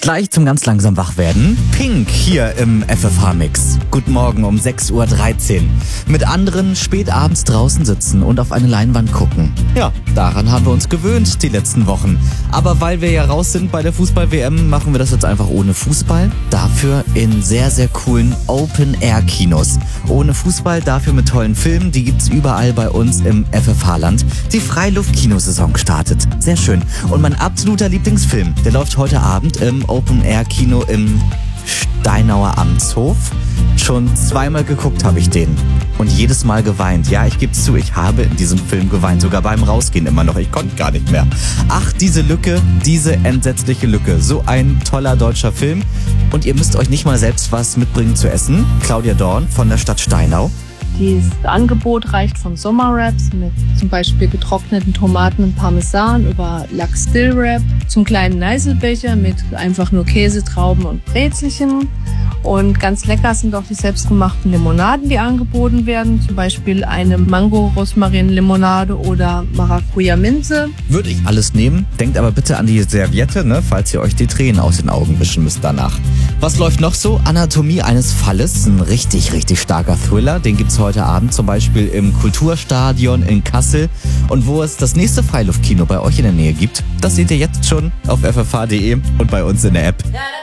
Gleich zum ganz langsam wach werden. Pink hier im FFH-Mix. Guten Morgen um 6.13 Uhr. Mit anderen spät abends draußen sitzen und auf eine Leinwand gucken. Ja, daran haben wir uns gewöhnt die letzten Wochen. Aber weil wir ja raus sind bei der Fußball-WM, machen wir das jetzt einfach ohne Fußball. Dafür in sehr, sehr coolen Open-Air-Kinos. Ohne Fußball, dafür mit tollen Filmen. Die gibt's überall bei uns im FFH-Land. Die Freiluft-Kinosaison startet. Sehr schön. Und mein absoluter Lieblingsfilm, der läuft heute Abend im Open-Air-Kino im Steinauer Amtshof. Schon zweimal geguckt habe ich den. Und jedes Mal geweint. Ja, ich gebe es zu, ich habe in diesem Film geweint. Sogar beim Rausgehen immer noch. Ich konnte gar nicht mehr. Ach, diese Lücke, diese entsetzliche Lücke. So ein toller deutscher Film. Und ihr müsst euch nicht mal selbst was mitbringen zu essen. Claudia Dorn von der Stadt Steinau. Das Angebot reicht von Sommerwraps mit zum Beispiel getrockneten Tomaten und Parmesan über Lachs-Dill-Wrap zum kleinen Neiselbecher mit einfach nur Käse, Trauben und Brezelchen. Und ganz lecker sind auch die selbstgemachten Limonaden, die angeboten werden. Zum Beispiel eine Mango-Rosmarin-Limonade oder Maracuja-Minze. Würde ich alles nehmen. Denkt aber bitte an die Serviette, ne, falls ihr euch die Tränen aus den Augen wischen müsst danach. Was läuft noch so? Anatomie eines Falles. Ein richtig, richtig starker Thriller. Den gibt's heute Abend zum Beispiel im Kulturstadion in Kassel. Und wo es das nächste Freiluftkino bei euch in der Nähe gibt, das seht ihr jetzt schon auf ffh.de und bei uns in der App.